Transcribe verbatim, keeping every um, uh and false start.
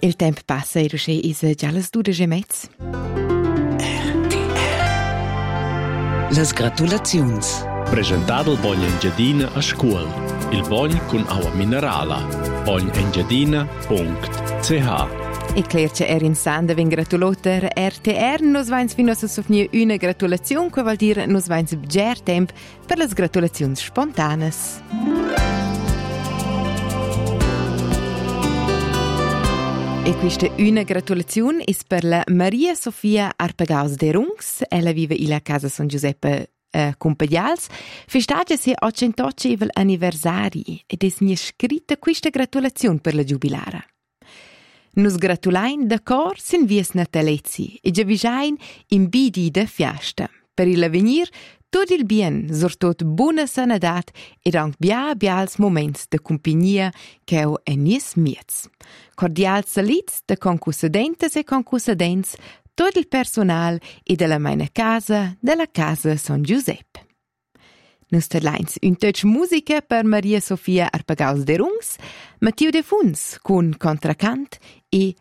Il tempo passa e rusce is già las dudici e mezz. R T R. Las gratulaziuns. Presentado il Bogn Engiadina a scuol. Il Bogn con aua minerala. bogn engiadina punto c h. E Claire er in Sanda ven gratuloter R T R. Nos vains vi nos sofnia una gratulazione, che vuol dire nos vains bger temp per las gratulazioni spontanas. E questa una gratulazione è per la Maria Sofia Arpagaus de Rungs. Ella vive in la casa San Giuseppe Uh, Compaglials, festeggia se ottantotto anniversari ed es mi scritta questa gratulazione per la giubilara. Nus gratulain da cor sin vies natalezzi e già visain in bidi da fiasta. Per il avvenir, tot il bien, sortot buona sanadat ed anche bia bials moments de compagnia che ho en nies miez. Cordial salits de concussadentes e concussadents, tot il personal e della meina casa, della casa San Giuseppe. Nus terlains un touch musica per Maria Sofia Arpagaus de Rungs, Matteo de Funs con contracant e